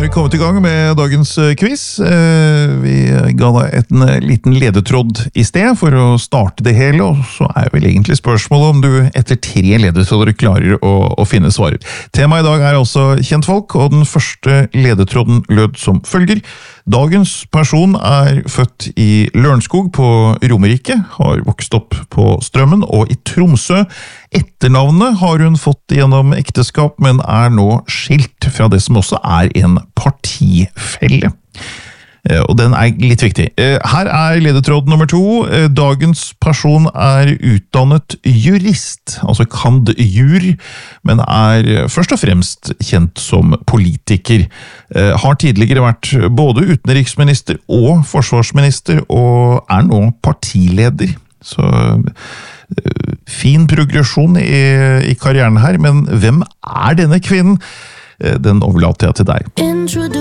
har kommet i gang med dagens quiz. Vi ga deg en liten ledetråd i sted for å starte det hele, og så er vel egentlig spørsmålet om du etter 3 ledetråder klarer å finne svaret. Temaet i dag er altså kjentfolk, og den første ledetråden lød som følger. Dagens person er født i Lørenskog på Romerike, har vokst opp på Strømmen og i Tromsø. Etternavnet har hun fått gjennom ekteskap, men er nå skilt fra det som også er en partifelle. Og den er litt viktig. Her er ledetråd nummer 2. Dagens person er utdannet jurist, altså cand.jur, men er først og fremst kjent som politiker. Har tidligere vært både utenriksminister og forsvarsminister, og er nå partileder. Så fin progresjon i karrieren her, men hvem er denne kvinnen? Den overlater jeg til deg.